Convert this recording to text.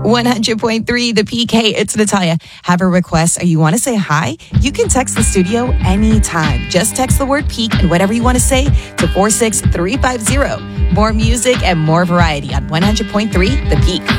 100.3 The Peak. Hey, it's Natalia. Have a request or you want to say hi? You can text the studio anytime. Just text the word peak and whatever you want to say to 46350. More music and more variety on 100.3 The Peak.